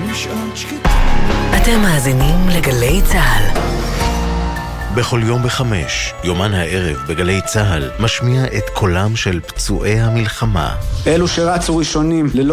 אתם מאזינים לגלי צהל. בכל יום ב5, יומן הערב בגלי צהל משמיע את קולם של פצועי המלחמה. אלו שרצו ראשונים ללא